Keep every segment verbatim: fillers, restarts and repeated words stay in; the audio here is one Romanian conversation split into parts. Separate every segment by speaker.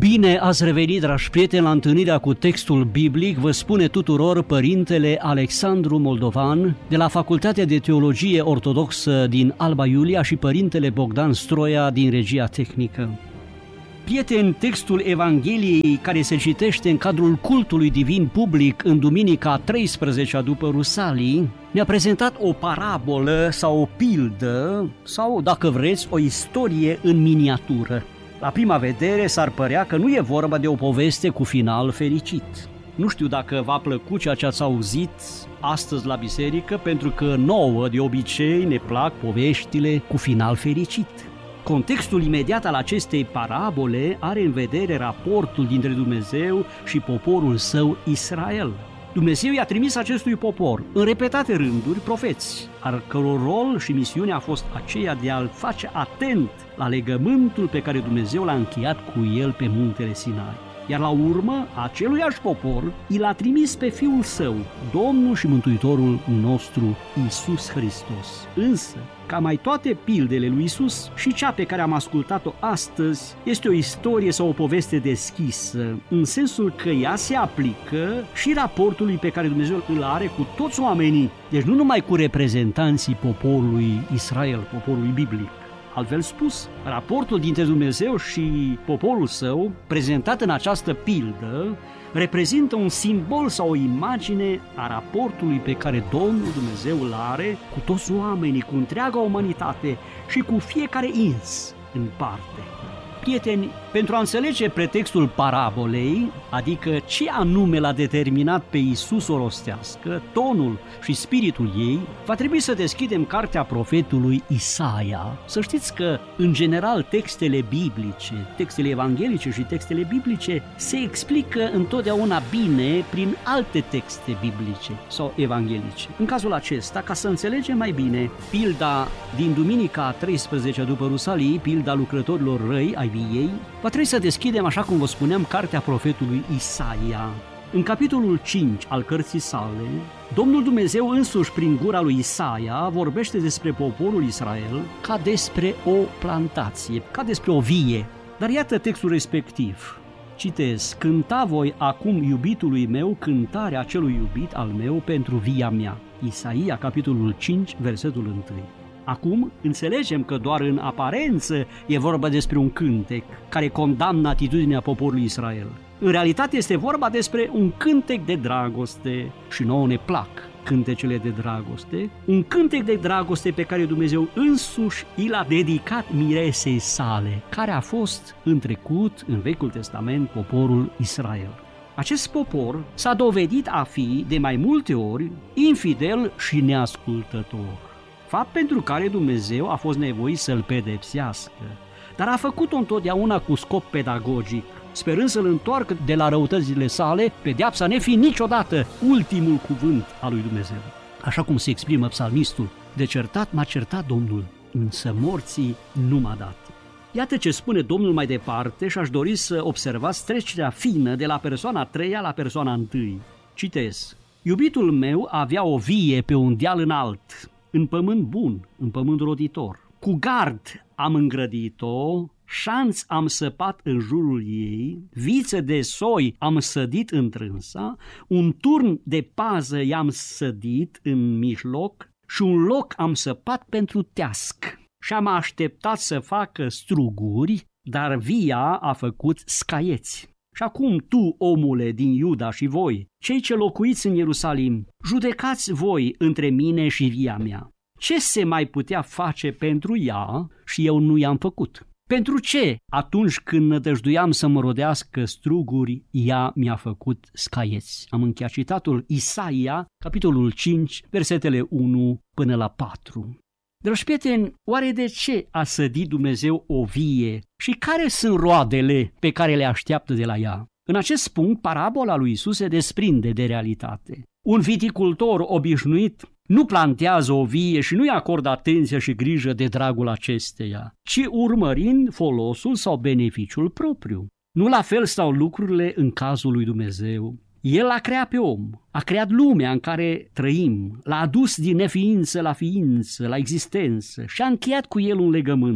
Speaker 1: Bine ați revenit, dragi prieteni, la întâlnirea cu textul biblic. Vă spune tuturor părintele Alexandru Moldovan de la Facultatea de Teologie Ortodoxă din Alba Iulia și părintele Bogdan Stroia din Regia Tehnică. Prieteni, textul Evangheliei care se citește în cadrul cultului divin public în duminica a treisprezecea după Rusalii ne-a prezentat o parabolă sau o pildă sau, dacă vreți, o istorie în miniatură. La prima vedere s-ar părea că nu e vorba de o poveste cu final fericit. Nu știu dacă v-a plăcut ceea ce ați auzit astăzi la biserică, pentru că nouă, de obicei, ne plac poveștile cu final fericit. Contextul imediat al acestei parabole are în vedere raportul dintre Dumnezeu și poporul său Israel. Dumnezeu i-a trimis acestui popor în repetate rânduri profeți, al căror rol și misiune a fost aceea de a-l face atent la legământul pe care Dumnezeu l-a încheiat cu el pe muntele Sinai. Iar la urmă, aceluiași popor i l-a trimis pe Fiul Său, Domnul și Mântuitorul nostru, Iisus Hristos. Însă, ca mai toate pildele lui Iisus, și cea pe care am ascultat-o astăzi este o istorie sau o poveste deschisă, în sensul că ea se aplică și raportului pe care Dumnezeu îl are cu toți oamenii, deci nu numai cu reprezentanții poporului Israel, poporului biblic. Altfel spus, raportul dintre Dumnezeu și poporul său, prezentat în această pildă, reprezintă un simbol sau o imagine a raportului pe care Domnul Dumnezeu îl are cu toți oamenii, cu întreaga umanitate și cu fiecare ins în parte. Prieteni, pentru a înțelege pretextul parabolei, adică ce anume l-a determinat pe Iisus să o rostească, tonul și spiritul ei, va trebui să deschidem cartea profetului Isaia. Să știți că, în general, textele biblice, textele evanghelice și textele biblice se explică întotdeauna bine prin alte texte biblice sau evanghelice. În cazul acesta, ca să înțelegem mai bine pilda din duminica a treisprezecea după Rusalii, pilda lucrătorilor răi ai viei, va trebui să deschidem, așa cum vă spuneam, cartea profetului Isaia. În capitolul cinci al cărții sale, Domnul Dumnezeu însuși prin gura lui Isaia vorbește despre poporul Israel ca despre o plantație, ca despre o vie. Dar iată textul respectiv. Citez: cânta voi acum iubitului meu cântarea celui iubit al meu pentru via mea. Isaia, capitolul cinci, versetul unu. Acum înțelegem că doar în aparență e vorba despre un cântec care condamnă atitudinea poporului Israel. În realitate este vorba despre un cântec de dragoste și nouă ne plac cântecele de dragoste, un cântec de dragoste pe care Dumnezeu însuși i l-a dedicat miresei sale, care a fost în trecut, în Vechiul Testament, poporul Israel. Acest popor s-a dovedit a fi de mai multe ori infidel și neascultător, fapt pentru care Dumnezeu a fost nevoit să-l pedepsească, dar a făcut-o întotdeauna cu scop pedagogic, sperând să-l întoarcă de la răutățile sale, pedeapsa nefiind niciodată ultimul cuvânt al lui Dumnezeu. Așa cum se exprimă psalmistul: de certat m-a certat Domnul, însă morții nu m-a dat. Iată ce spune Domnul mai departe și aș dori să observați trecerea fină de la persoana a treia la persoana a întâi. Citez: iubitul meu avea o vie pe un deal înalt, în pământ bun, în pământ roditor. Cu gard am îngrădit-o, șanț am săpat în jurul ei, viță de soi am sădit întrânsa, un turn de pază i-am sădit în mijloc și un loc am săpat pentru teasc. Și am așteptat să facă struguri, dar via a făcut scaieți. Și acum tu, omule din Iuda și voi, cei ce locuiți în Ierusalim, judecați voi între mine și via mea. Ce se mai putea face pentru ea și eu nu i-am făcut? Pentru ce, atunci când nădăjduiam să mă rodească struguri, ea mi-a făcut scaieți? Am încheiat citatul Isaia, capitolul cinci, versetele unu până la patru. Dragi prieteni, oare de ce a sădit Dumnezeu o vie și care sunt roadele pe care le așteaptă de la ea? În acest punct, parabola lui Iisus se desprinde de realitate. Un viticultor obișnuit nu plantează o vie și nu-i acordă atenție și grijă de dragul acesteia, ci urmărind folosul sau beneficiul propriu. Nu la fel stau lucrurile în cazul lui Dumnezeu. El l-a creat pe om, a creat lumea în care trăim, l-a adus din neființă la ființă, la existență și a încheiat cu el un legământ.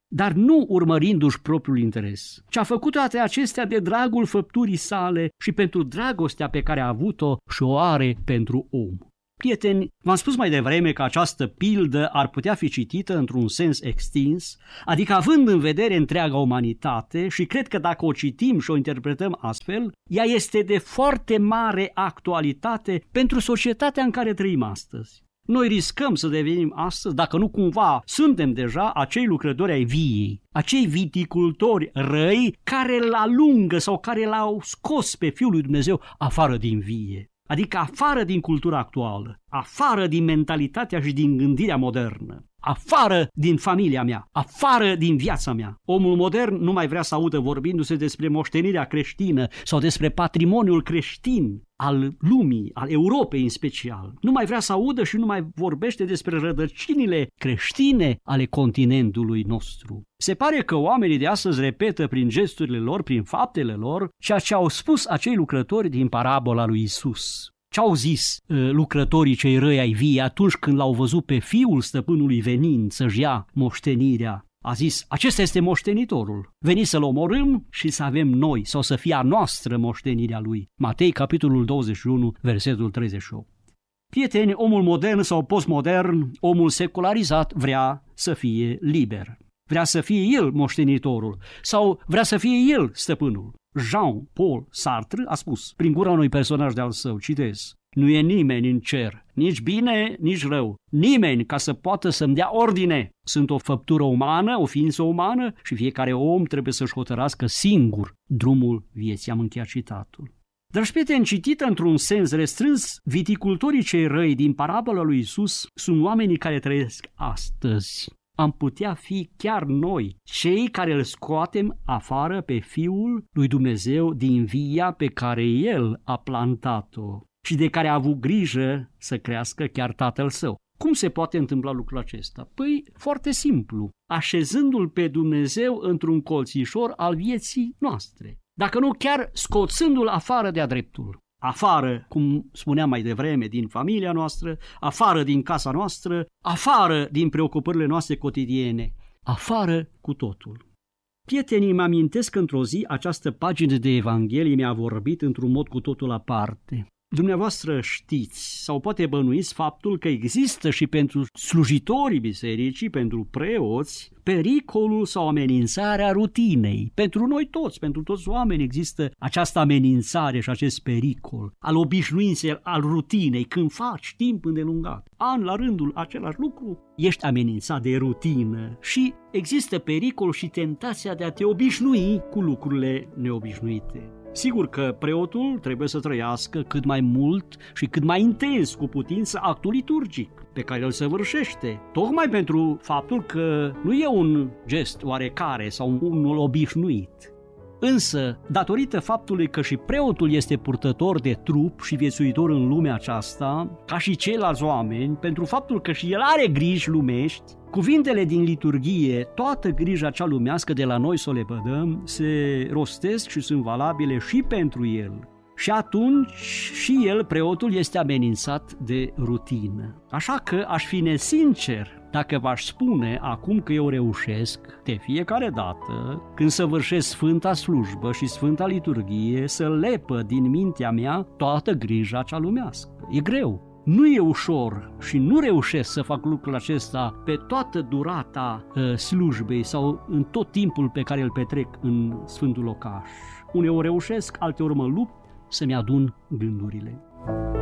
Speaker 1: dar nu urmărindu-și propriul interes, ci a făcut toate acestea de dragul făpturii sale și pentru dragostea pe care a avut-o și o are pentru om. Prieteni, v-am spus mai devreme că această pildă ar putea fi citită într-un sens extins, adică având în vedere întreaga umanitate, și cred că dacă o citim și o interpretăm astfel, ea este de foarte mare actualitate pentru societatea în care trăim astăzi. Noi riscăm să devenim astăzi, dacă nu cumva suntem deja, acei lucrători ai viei, acei viticultori răi care îl alungă sau care l-au scos pe Fiul lui Dumnezeu afară din vie. Adică afară din cultura actuală, afară din mentalitatea și din gândirea modernă, afară din familia mea, afară din viața mea. Omul modern nu mai vrea să audă vorbindu-se despre moștenirea creștină sau despre patrimoniul creștin al lumii, al Europei în special. Nu mai vrea să audă și nu mai vorbește despre rădăcinile creștine ale continentului nostru. Se pare că oamenii de astăzi repetă prin gesturile lor, prin faptele lor, ceea ce au spus acei lucrători din parabola lui Isus. Ce au zis uh, lucrătorii cei răi ai vii atunci când l-au văzut pe fiul stăpânului venind să-și ia moștenirea? A zis, acesta este moștenitorul, veniți să-l omorâm și să avem noi sau să fie a noastră moștenirea lui. Matei, capitolul douăzeci și unu, versetul treizeci și opt. Prieteni, omul modern sau postmodern, omul secularizat vrea să fie liber. Vrea să fie el moștenitorul sau vrea să fie el stăpânul. Jean-Paul Sartre a spus, prin gura unui personaj de-al său, citez, nu e nimeni în cer, nici bine, nici rău, nimeni ca să poată să-mi dea ordine. Sunt o făptură umană, o ființă umană și fiecare om trebuie să-și hotărască singur drumul vieții. Am încheiat citatul. Dragi prieteni, citită într-un sens restrâns, viticultorii cei răi din parabola lui Isus sunt oamenii care trăiesc astăzi. Am putea fi chiar noi, cei care îl scoatem afară pe Fiul lui Dumnezeu din via pe care El a plantat-o și de care a avut grijă să crească chiar Tatăl Său. Cum se poate întâmpla lucrul acesta? Păi, foarte simplu, așezându-L pe Dumnezeu într-un colțișor al vieții noastre. Dacă nu, chiar scoțându-L afară de-a dreptul. Afară, cum spuneam mai devreme, din familia noastră, afară din casa noastră, afară din preocupările noastre cotidiene, afară cu totul. Prietenii, mă amintesc că într-o zi această pagină de Evanghelie mi-a vorbit într-un mod cu totul aparte. Dumneavoastră știți sau poate bănuiți faptul că există și pentru slujitorii bisericii, pentru preoți, pericolul sau amenințarea rutinei. Pentru noi toți, pentru toți oamenii există această amenințare și acest pericol al obișnuinței, al rutinei. Când faci timp îndelungat, an la rândul același lucru, ești amenințat de rutină și există pericol și tentația de a te obișnui cu lucrurile neobișnuite. Sigur că preotul trebuie să trăiască cât mai mult și cât mai intens cu putință actul liturgic pe care îl săvârșește, tocmai pentru faptul că nu e un gest oarecare sau unul obișnuit. Însă, datorită faptului că și preotul este purtător de trup și viețuitor în lumea aceasta, ca și ceilalți oameni, pentru faptul că și el are griji lumești, cuvintele din liturghie, toată grija cea lumească de la noi să o lepădăm, se rostesc și sunt valabile și pentru el. Și atunci și el, preotul, este amenințat de rutină. Așa că aș fi nesincer dacă v-aș spune acum că eu reușesc de fiecare dată când săvârșesc Sfânta Slujbă și Sfânta Liturghie să lepă din mintea mea toată grija cea lumească. E greu. Nu e ușor și nu reușesc să fac lucrul acesta pe toată durata uh, slujbei sau în tot timpul pe care îl petrec în Sfântul Locaș. Uneori reușesc, alteori mă lupt să-mi adun gândurile.